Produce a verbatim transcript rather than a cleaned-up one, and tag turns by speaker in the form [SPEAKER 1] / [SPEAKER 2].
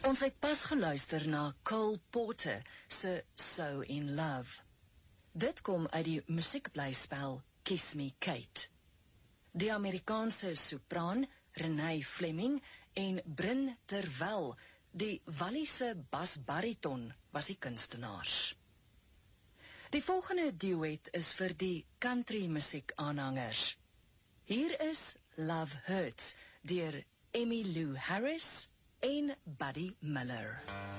[SPEAKER 1] Ons het pas geluister na Cole Porter se So in Love. Dit kom uit die musiekblyspel Kiss Me Kate. Die Amerikaanse sopraan Renee Fleming en Bryn Terwell, die Walliese basbariton, was die kunstenaars. Die volgende duet is vir die country musiek aanhangers. Hier is Love Hurts deur Emmylou Harris en Buddy Miller.